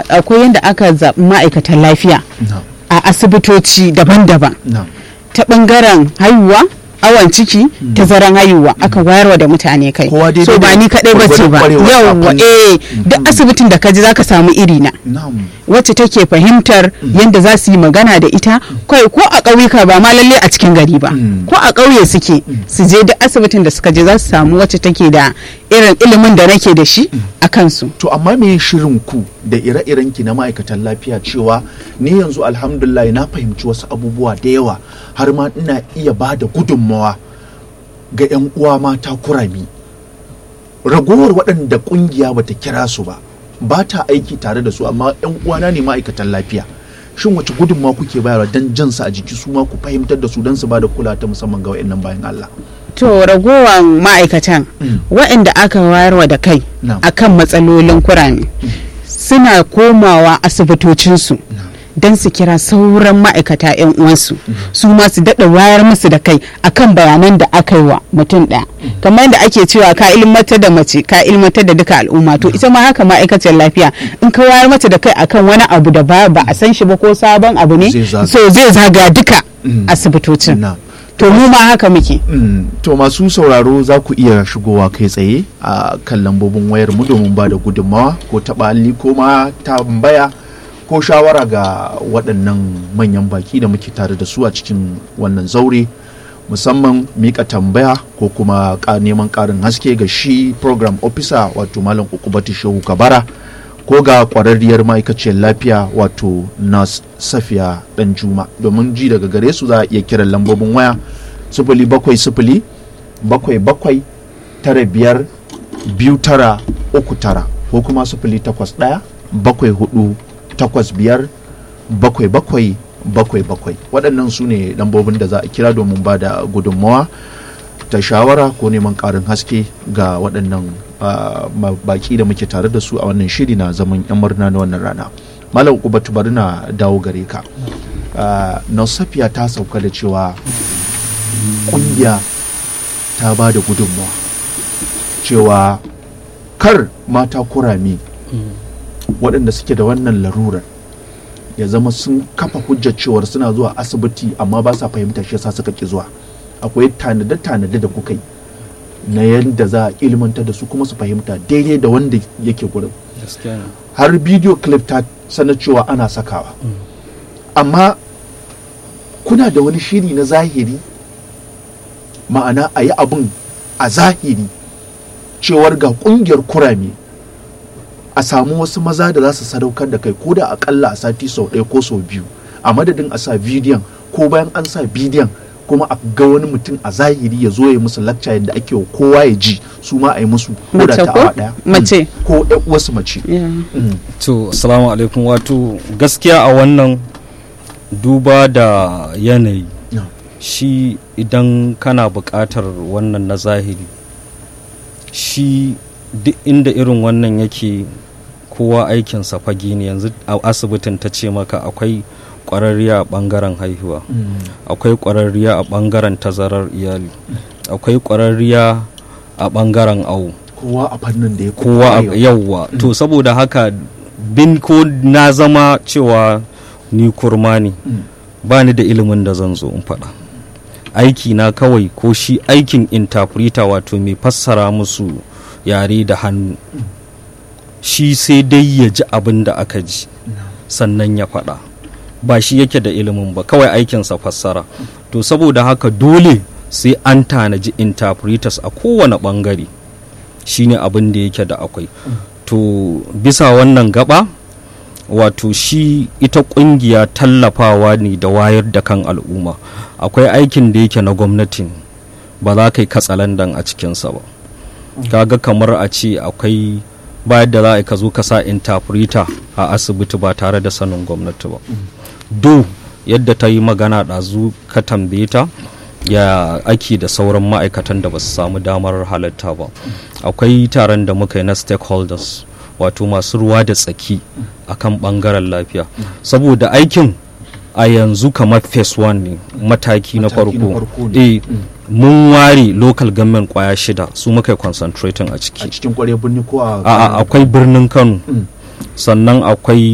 akwai yanda aka zaɓi ma'aikatan lafiya a asibitoci daban-daban ta ɓangaren haihuwa, awon ciki, tazaran haihuwa aka wayarwa da mutane kai. So ba ni kadai bace ba, yawwa duk asibitin da kaji zaka samu iri na wacce take fahimtar yadda za su yi magana da ita, kai ko a ƙauyuka ba ma lalle a cikin gari ba, ko a ƙauye suke su je duk asibitin da suka je za su samu wacce take da irin ilimin da nake da shi a kansu. To amma me shirin ku da ire-iren ki na ma'aikatan lafiya cewa ni yanzu alhamdulillah na fahimci wasu abubuwa da yawa har ma ina iya ba da gudunmawa ga 'yan uwa mata kurami, ragowar waɗanda ƙungiya bata kira su ba ta aiki tare da su amma 'yan uwana ne ma'aikatan lafiya, shin wace gudunmawa kuke bayarwa don jansu a jiki su ma ku fahimtar da su don su ba da kula ta musamman ga waɗannan bayan Allah? To ragowar ma'aikatan waɗanda aka wayarwa da kai akan matsalolin kurame suna komawa asibitocinsu don su kira sauran ma'aikata 'yan uwansu su ma su daɗa wayar musu da kai akan bayanan da aka yi wa mutum ɗaya, kamar yadda ake cewa ka ilmantar da mace ka ilmantar da duka al'umma, to ita ma haka ma'aikaciyar lafiya in ka wayar mata da kai akan wani abu da ba a san shi ba ko sabon abu ne so zai zaga duka asibitocin. To mu ma haka muke. To masu sauraro za ku iya shigowa kai tsaye a kan lambobin wayar mu domin ba da gudunmawa ko taɓa alli ko ma tambaya ko shawara ga waɗannan manyan baki da muke tare da su a cikin wannan zaure, musamman mika tambaya ko kuma neman ƙarin haske ga shi program officer wato Malam Ukubatu Shehu Kabara ko ga ƙwararriyar ma'aikaciyar lafiya wato Nurse Safiya Danjuma. Domin ji daga gare su za a iya kiran lambobin waya 070 77 95 2939 ko kuma 081 74 85 7777. Waɗannan su ne lambobin da za a kira domin ba da gudunmawa ta shawara ko neman ƙarin haske ga waɗannan baki da muke tare da su a wannan shiri na zaman 'yan murna na wannan rana. Malam Ukubatu, bari na dawo gare ka. Safiya ta sauka da cewa ƙungiya ta ba da gudunmawa cewa kar mata kurame waɗanda suke da wannan larurar ya zama sun kafa hujjar cewar suna zuwa asibiti amma ba sa fahimta shi yasa suka ki zuwa. Akwai tanade-tanade da kuka yi na yadda za a ilmantar da su kuma su fahimta daidai da wanda yake gurin. Har bidiyo clip ta sanar cewa ana sakawa. Amma kuna da wani shiri na zahiri, ma'ana a yi abin a zahiri cewar ga ƙungiyar kurame a samu wasu maza da za su sadaukar da kai ko da akalla a sati sau ɗaya ko sau biyu a madadin a sa bidiyon ko bayan an sa bidiyon kuma a ga wani mutum a zahiri ya zo ya musu lacca yadda ake kowa ya ji su ma a yi musu ko da ta awa ɗaya mace ko wasu mace. To assalamu alaikum. Wato gaskiya a wannan duba da yanayi shi idan kana buƙatar wannan na zahiri shi duk inda irin wannan yake kowa aikinsa fage ne. Yanzu a asibitin ta ce maka akwai ƙwararriya a ɓangaren haihuwa, akwai ƙwararriya a ɓangaren tazarar iyali, akwai ƙwararriya a ɓangaren awo, kowa a fannin da ya kowa yawwa. To saboda haka bin ko na zama cewa ni kurma ne ba ni da ilimin da zan zo in faɗa aiki na kawai ko shi aikin interpreter wato mai fassara musu yare da hannu shi sai dai ya ji abin da aka ji sannan ya faɗa, ba shi yake da ilimin ba, kawai aikinsa fassara. To saboda haka dole sai an tanaji interpreters a kowane ɓangare, shine abin da yake da akwai. To bisa wannan gaba wato shi ita ƙungiya tallafawa ne da wayar da kan al'umma. Akwai aikin da yake na gwamnatin ba za ka yi katsalandan a cikinsa ba. Kaga kamar a ce akwai bayar da za a ka zo ka sa interpreter a asibiti ba tare da sanin gwamnati ba. Do yadda ta yi magana ɗazu ka tambaye ta ya ake da sauran ma'aikatan da ba su samu damar halatta ba. Akwai taron da muka yi na stakeholders wato masu ruwa da tsaki akan bangaren lafiya, saboda aikin a yanzu kamar phase 1 ne, mataki na farko. Mun ware local government kwaya 6 su muka yi concentrating a ciki. A cikin kwarai birni ko akwai birnin Kano, sannan akwai